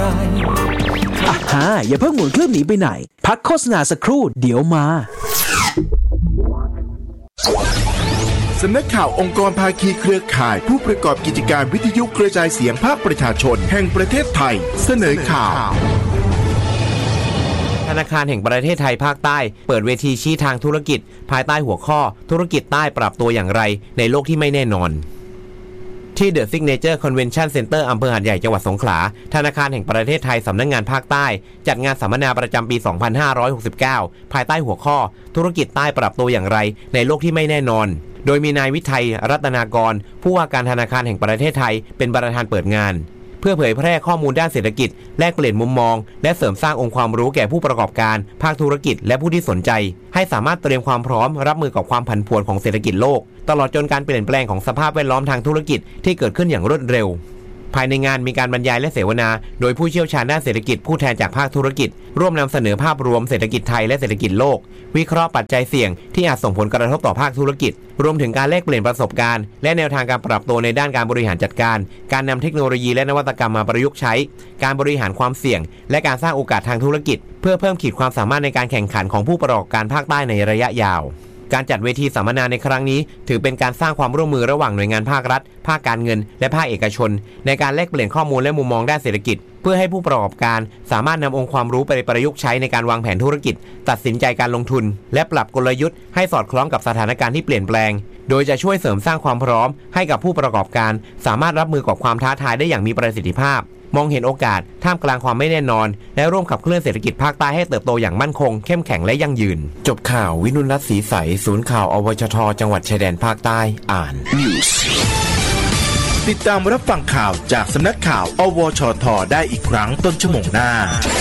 อย่าเพิ่งหมุนเครื่องหนีไปไหนพักโฆษณาสักครู่เดี๋ยวมาสำนักข่าวองค์กรภาคีเครือข่ายผู้ประกอบกิจการวิทยุกระจายเสียงภาคประชาชนแห่งประเทศไทยเสนอข่าวธนาคารแห่งประเทศไทยภาคใต้เปิดเวทีชี้ทางธุรกิจภายใต้หัวข้อธุรกิจใต้ปรับตัวอย่างไรในโลกที่ไม่แน่นอนที่ The Signature Convention Center อำเภอหาดใหญ่จังหวัดสงขลาธนาคารแห่งประเทศไทยสำนักงานภาคใต้จัดงานสัมมนาประจำปี 2569 ภายใต้หัวข้อธุรกิจใต้ปรับตัวอย่างไรในโลกที่ไม่แน่นอนโดยมีนายวิทัยรัตนากรผู้ว่าการธนาคารแห่งประเทศไทยเป็นประธานเปิดงานเพื่อเผยแพร่ข้อมูลด้านเศรษฐกิจแลกเปลี่ยนมุมมองและเสริมสร้างองค์ความรู้แก่ผู้ประกอบการภาคธุรกิจและผู้ที่สนใจให้สามารถเตรียมความพร้อมรับมือกับความผันผวนของเศรษฐกิจโลกตลอดจนการเปลี่ยนแปลงของสภาพแวดล้อมทางธุรกิจที่เกิดขึ้นอย่างรวดเร็วภายในงานมีการบรรยายและเสวนาโดยผู้เชี่ยวชาญด้านเศรษฐกิจผู้แทนจากภาคธุรกิจร่วมนำเสนอภาพรวมเศรษฐกิจไทยและเศรษฐกิจโลกวิเคราะห์ปัจจัยเสี่ยงที่อาจส่งผลกระทบต่อภาคธุรกิจรวมถึงการแลกเปลี่ยนประสบการณ์และแนวทางการปรับตัวในด้านการบริหารจัดการการนำเทคโนโลยีและนวัตกรรมมาประยุกต์ใช้การบริหารความเสี่ยงและการสร้างโอกาสทางธุรกิจเพื่อเพิ่มขีดความสามารถในการแข่งขันของผู้ประกอบการภาคใต้ในระยะยาวการจัดเวทีสัมมนาในครั้งนี้ถือเป็นการสร้างความร่วมมือระหว่างหน่วยงานภาครัฐภาคการเงินและภาคเอกชนในการแลกเปลี่ยนข้อมูลและมุมมองด้านเศรษฐกิจเพื่อให้ผู้ประกอบการสามารถนำองค์ความรู้ไปประยุกต์ใช้ในการวางแผนธุรกิจตัดสินใจการลงทุนและปรับกลยุทธ์ให้สอดคล้องกับสถานการณ์ที่เปลี่ยนแปลงโดยจะช่วยเสริมสร้างความพร้อมให้กับผู้ประกอบการสามารถรับมือกับความท้าทายได้อย่างมีประสิทธิภาพมองเห็นโอกาสท่ามกลางความไม่แน่นอนและร่วมขับเคลื่อนเศรษฐกิจภาคใต้ให้เติบโตอย่างมั่นคงเข้มแข็งและยั่งยืนจบข่าววินุรัตน์ศรีใสศูนย์ข่าวอวชทจังหวัดชายแดนภาคใต้อ่าน News ติดตามรับฟังข่าวจากสำนักข่าวอวชทได้อีกครั้งต้นชั่วโมงหน้า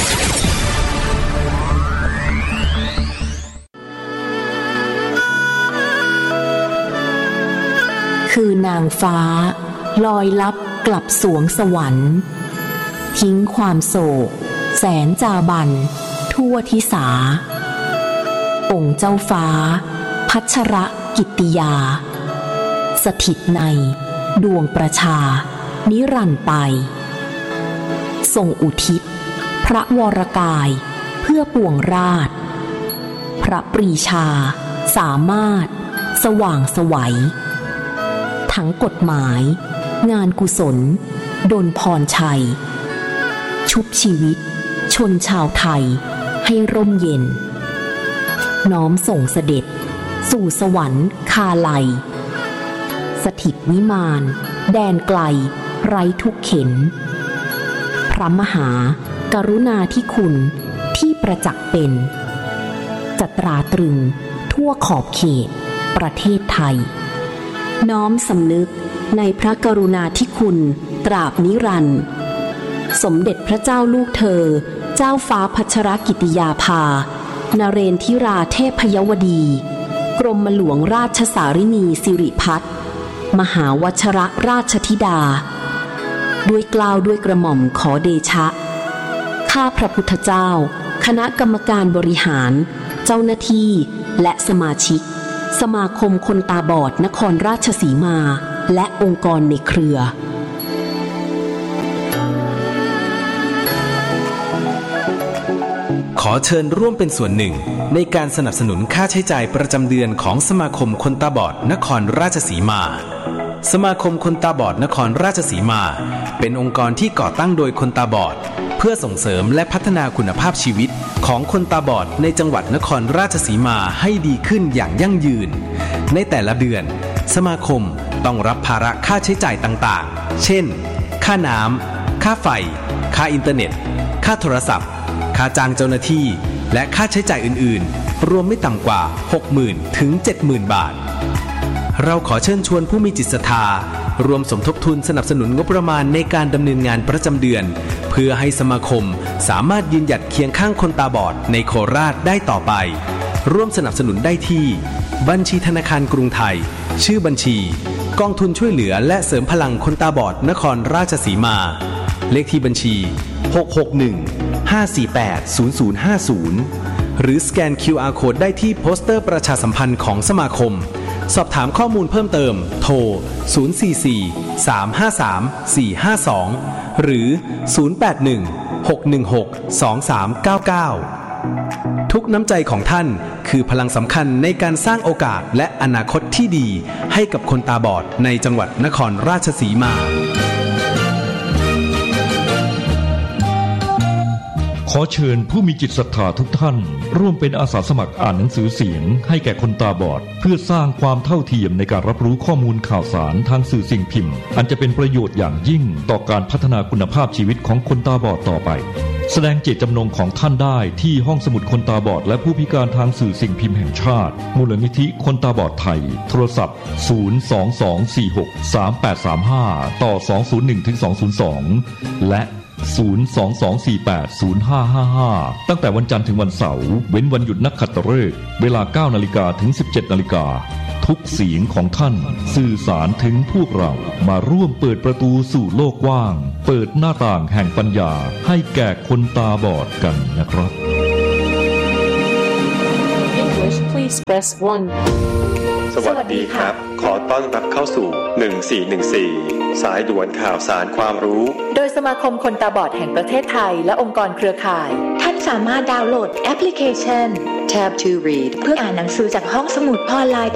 คือนางฟ้าลอยลับกลับสวงสวรรค์ทิ้งความโศกแสนจาบันทั่วทิสาองค์เจ้าฟ้าพัชรกิตติยาสถิตในดวงประชานิรันดร์ไปทรงอุทิศพระวรกายเพื่อปวงราชพระปรีชาสามารถสว่างไสวทั้งกฎหมายงานกุศลดลพรชัยชุบชีวิตชนชาวไทยให้ร่มเย็นน้อมส่งเสด็จสู่สวรรค์คาไลสถิตวิมานแดนไกลไร้ทุกเข็ญพระมหากรุณาธิคุณที่ประจักษ์เป็นจะตราตรึงทั่วขอบเขตประเทศไทยน้อมสำนึกในพระกรุณาธิคุณตราบนิรันดร์สมเด็จพระเจ้าลูกเธอเจ้าฟ้าพัชรกิติยาภานเรนทิราเทพยวดีกรมหลวงราชสารินีสิริพัฒน์มหาวชรราชธิดาด้วยเกล้าด้วยกระหม่อมขอเดชะข้าพระพุทธเจ้าคณะกรรมการบริหารเจ้าหน้าที่และสมาชิกสมาคมคนตาบอดนครราชสีมาและองค์กรในเครือขอเชิญร่วมเป็นส่วนหนึ่งในการสนับสนุนค่าใช้จ่ายประจำเดือนของสมาคมคนตาบอดนครราชสีมาสมาคมคนตาบอดนครราชสีมาเป็นองค์กรที่ก่อตั้งโดยคนตาบอดเพื่อส่งเสริมและพัฒนาคุณภาพชีวิตของคนตาบอดในจังหวัดนครราชสีมาให้ดีขึ้นอย่างยั่งยืนในแต่ละเดือนสมาคมต้องรับภาระค่าใช้จ่ายต่างๆเช่นค่าน้ำค่าไฟค่าอินเทอร์เน็ตค่าโทรศัพท์ค่าจ้างเจ้าหน้าที่และค่าใช้จ่ายอื่นๆรวมไม่ต่ำกว่า 60,000 ถึง 70,000 บาทเราขอเชิญชวนผู้มีจิตศรัทธารวมสมทบทุนสนับสนุนงบประมาณในการดำเนินงานประจำเดือนเพื่อให้สมาคมสามารถยืนหยัดเคียงข้างคนตาบอดในโคราชได้ต่อไปร่วมสนับสนุนได้ที่บัญชีธนาคารกรุงไทยชื่อบัญชีกองทุนช่วยเหลือและเสริมพลังคนตาบอดนครราชสีมาเลขที่บัญชี661-548-0050หรือสแกน QR Code ได้ที่โปสเตอร์ประชาสัมพันธ์ของสมาคมสอบถามข้อมูลเพิ่มเติมโทร044-353-452หรือ081 ทุกน้ำใจของท่านคือพลังสำคัญในการสร้างโอกาสและอนาคตที่ดีให้กับคนตาบอดในจังหวัดนครราชสีมาขอเชิญผู้มีจิตศรัทธาทุกท่านร่วมเป็นอาสาสมัครอ่านหนังสือเสียงให้แก่คนตาบอดเพื่อสร้างความเท่าเทียมในการรับรู้ข้อมูลข่าวสารทางสื่อสิ่งพิมพ์อันจะเป็นประโยชน์อย่างยิ่งต่อการพัฒนาคุณภาพชีวิตของคนตาบอดต่อไปแสดงเจตจำนงของท่านได้ที่ห้องสมุดคนตาบอดและผู้พิการทางสื่อสิ่งพิมพ์แห่งชาติมูลนิธิคนตาบอดไทยโทรศัพท์022463835ต่อ201-202และ022480555ตั้งแต่วันจันทร์ถึงวันเสาร์เว้นวันหยุดนักขัตฤกษ์เวลา 9:00 นถึง 17:00 นทุกเสียงของท่านสื่อสารถึงพวกเรามาร่วมเปิดประตูสู่โลกกว้างเปิดหน้าต่างแห่งปัญญาให้แก่คนตาบอดกันนะครับ English please press 1 สวัสดีครับขอต้อนรับเข้าสู่1414สายด่วนข่าวสารความรู้โดยสมาคมคนตาบอดแห่งประเทศไทยและองค์กรเครือข่ายท่านสามารถดาวน์โหลดแอปพลิเคชัน Tab to Read เพื่ออ่านหนังสือจากห้องสมุดออนไลน์